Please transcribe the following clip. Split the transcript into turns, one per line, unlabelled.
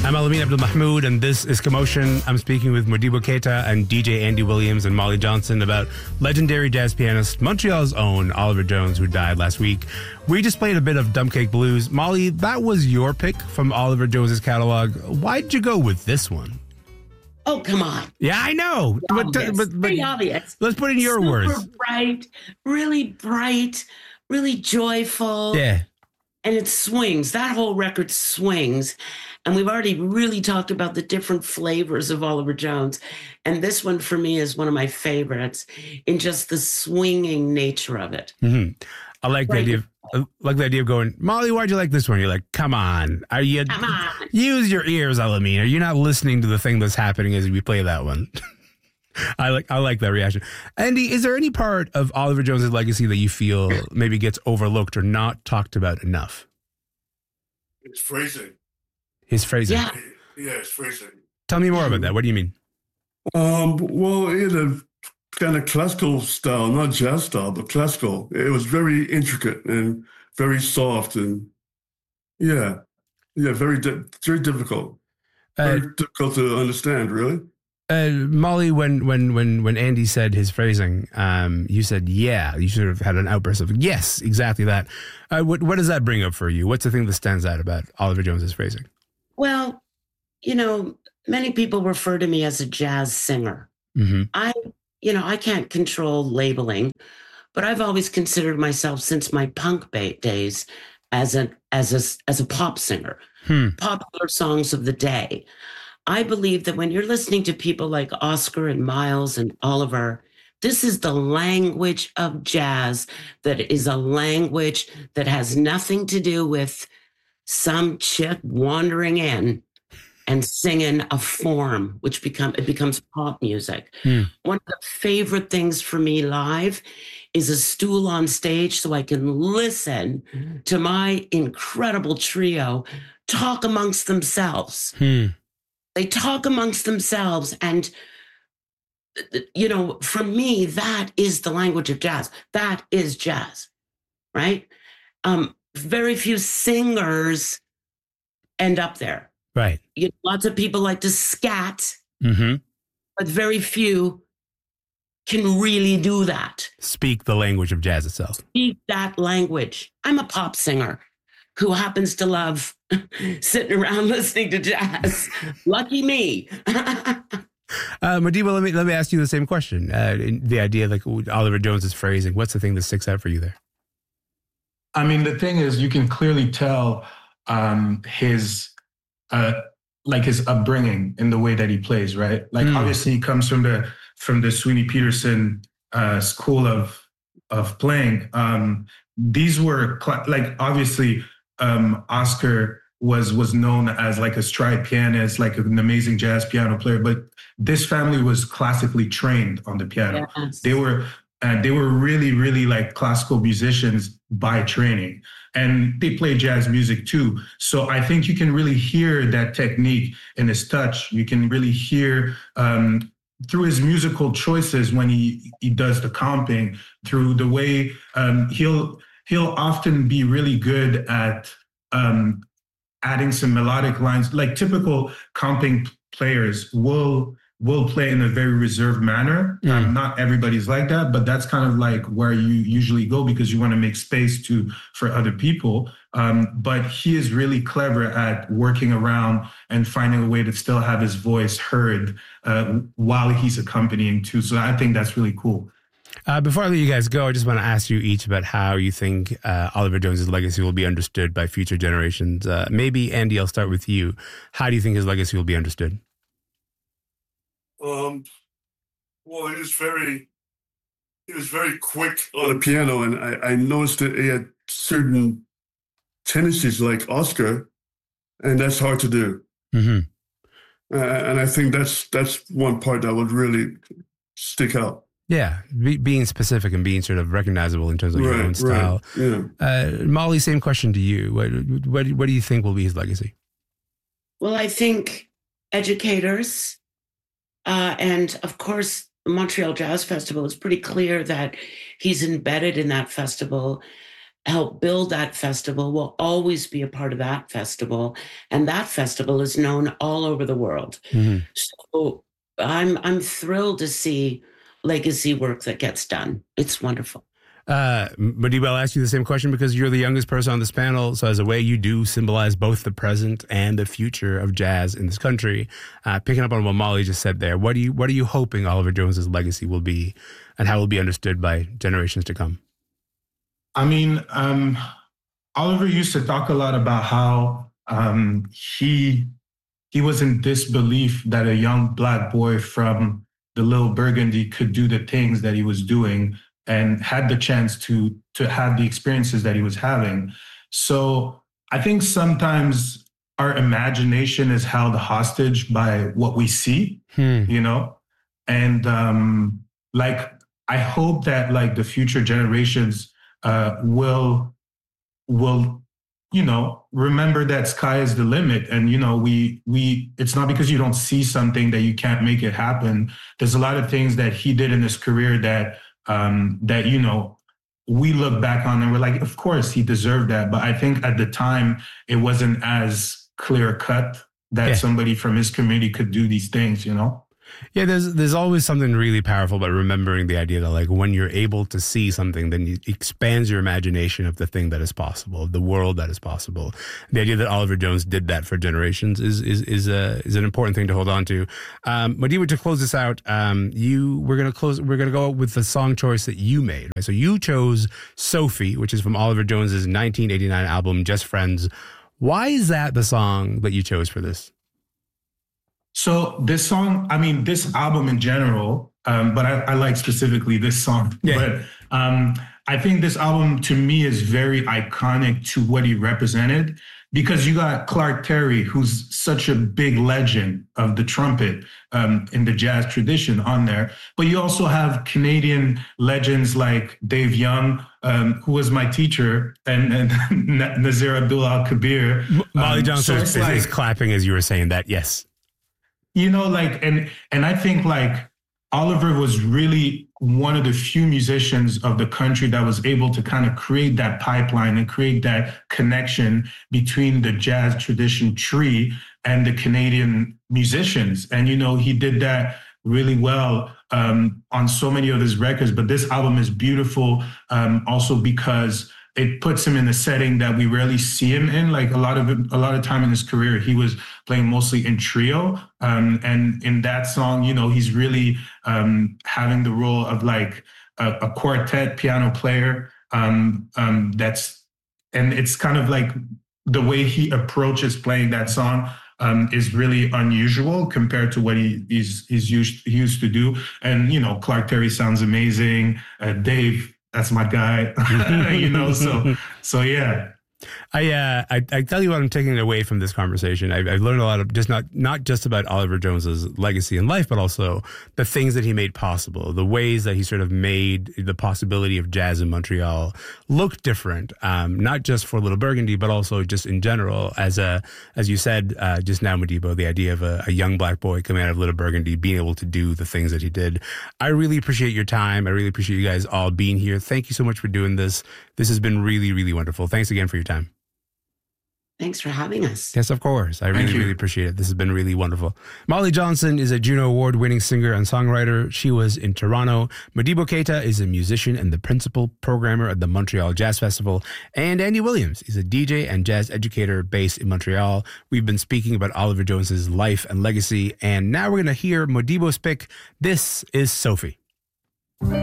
I'm Alameen Abdul Mahmood, and this is Commotion. I'm speaking with Modibo Keita and DJ Andy Williams and Molly Johnson about legendary jazz pianist, Montreal's own Oliver Jones, who died last week. We just played a bit of Dumb Cake Blues. Molly, that was your pick from Oliver Jones's catalog. Why'd you go with this one?
Oh, come on.
Yeah, I know. But
very obvious.
Let's put it in your words.
Super bright, really joyful.
Yeah.
And it swings. That whole record swings. And we've already really talked about the different flavors of Oliver Jones. And this one for me is one of my favorites in just the swinging nature of it.
Mm-hmm. I like the idea of going, Molly, why'd you like this one? You're like, come on. Come on. Use your ears, Alameen. Are you not listening to the thing that's happening as we play that one? I like that reaction. Andy, is there any part of Oliver Jones's legacy that you feel maybe gets overlooked or not talked about enough?
His phrasing.
His phrasing.
Yeah, his phrasing.
Tell me more about that. What do you mean?
Well, in a kind of classical style, not jazz style, but classical. It was very intricate and very soft, and very difficult. Very difficult to understand, really.
Molly, when Andy said his phrasing, you said, yeah, you should have had an outburst of, yes, exactly that. What does that bring up for you? What's the thing that stands out about Oliver Jones's phrasing?
Well, many people refer to me as a jazz singer.
Mm-hmm.
I can't control labeling, but I've always considered myself since my punk days as a pop singer, popular songs of the day. I believe that when you're listening to people like Oscar and Miles and Oliver, this is the language of jazz that is a language that has nothing to do with some chick wandering in and singing a form, which becomes pop music. One of the favorite things for me live is a stool on stage so I can listen to my incredible trio talk amongst themselves. They talk amongst themselves. And, for me, that is the language of jazz. That is jazz, right? Very few singers end up there.
Right.
Lots of people like to scat, but very few can really do that.
Speak the language of jazz itself.
Speak that language. I'm a pop singer who happens to love sitting around listening to jazz. Lucky me.
Modibo, let me ask you the same question. The idea like Oliver Jones's phrasing, what's the thing that sticks out for you there?
I mean, the thing is, you can clearly tell his upbringing in the way that he plays, right? Like, obviously, he comes from the Sweeney Peterson school of playing. These were obviously, Oscar was known as like a stride pianist, like an amazing jazz piano player, but this family was classically trained on the piano.
Yes.
They were really, really like classical musicians by training, and they play jazz music too. So I think you can really hear that technique in his touch. You can really hear through his musical choices when he does the comping, through the way he'll often be really good at adding some melodic lines. Like typical comping players will play in a very reserved manner. Not everybody's like that, but that's kind of like where you usually go because you want to make space for other people. But he is really clever at working around and finding a way to still have his voice heard while he's accompanying too. So I think that's really cool.
Before I let you guys go, I just want to ask you each about how you think Oliver Jones's legacy will be understood by future generations. Maybe, Andy, I'll start with you. How do you think his legacy will be understood?
Well, he was very quick on the piano, and I noticed that he had certain tendencies like Oscar, and that's hard to do.
Mm-hmm.
And I think that's one part that would really stick out.
Yeah, being specific and being sort of recognizable in terms of your own style.
Right, yeah.
Molly, same question to you. What do you think will be his legacy?
Well, I think educators, and of course, the Montreal Jazz Festival, is pretty clear that he's embedded in that festival helped build that festival, will always be a part of that festival. And that festival is known all over the world. Mm-hmm. So I'm thrilled to see legacy work that gets done. It's wonderful.
Modibo, I'll ask you the same question because you're the youngest person on this panel. So as a way, you do symbolize both the present and the future of jazz in this country. Picking up on what Molly just said there, what are you hoping Oliver Jones's legacy will be and how it will be understood by generations to come?
I mean, Oliver used to talk a lot about how he was in disbelief that a young Black boy from the Little Burgundy could do the things that he was doing and had the chance to have the experiences that he was having. So I think sometimes our imagination is held hostage by what we see, you know? And like, I hope that like the future generations will, you know, remember that sky is the limit. And, you know, we it's not because you don't see something that you can't make it happen. There's a lot of things that he did in his career that, you know, we look back on and we're like, of course he deserved that. But I think at the time it wasn't as clear cut that somebody from his community could do these things, you know?
Yeah, there's always something really powerful about remembering the idea that like when you're able to see something, then it expands your imagination of the thing that is possible, of the world that is possible. The idea that Oliver Jones did that for generations is an important thing to hold on to. Modibo, to close this out, we're gonna go with the song choice that you made. Right? So you chose Sophie, which is from Oliver Jones's 1989 album Just Friends. Why is that the song that you chose for this?
So this song, I mean, this album in general, but I like specifically this song. Yeah. But I think this album to me is very iconic to what he represented because you got Clark Terry, who's such a big legend of the trumpet in the jazz tradition on there. But you also have Canadian legends like Dave Young, who was my teacher, and Nazir Abdul Al-Kabir.
Molly Johnson is clapping as you were saying that, yes.
You know, like, and I think like Oliver was really one of the few musicians of the country that was able to kind of create that pipeline and create that connection between the jazz tradition tree and the Canadian musicians. And, you know, he did that really well on so many of his records. But this album is beautiful also because it puts him in a setting that we rarely see him in. Like a lot of time in his career, he was playing mostly in trio. And in that song, you know, he's really having the role of like a quartet piano player. And it's kind of like the way he approaches playing that song is really unusual compared to what he used to do. And, you know, Clark Terry sounds amazing. Dave, that's my guy, you know, so yeah.
I tell you what I'm taking away from this conversation. I've learned a lot of just not just about Oliver Jones's legacy in life, but also the things that he made possible, the ways that he sort of made the possibility of jazz in Montreal look different, not just for Little Burgundy, but also just in general. As you said just now, Modibo, the idea of a young Black boy coming out of Little Burgundy being able to do the things that he did. I really appreciate your time. I really appreciate you guys all being here. Thank you so much for doing this. This has been really, really wonderful. Thanks again for your time.
Thanks for having us.
Yes, of course. I really appreciate it. This has been really wonderful. Molly Johnson is a Juno Award-winning singer and songwriter. She was in Toronto. Modibo Keita is a musician and the principal programmer at the Montreal Jazz Festival. And Andy Williams is a DJ and jazz educator based in Montreal. We've been speaking about Oliver Jones's life and legacy. And now we're going to hear Modibo's pick. This is Sophie.